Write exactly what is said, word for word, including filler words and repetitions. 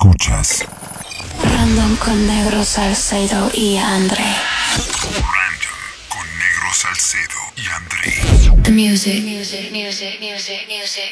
Escuchas Random con Negro, Salcedo y André. Random con Negro, Salcedo y André. Music, music, music, music, music.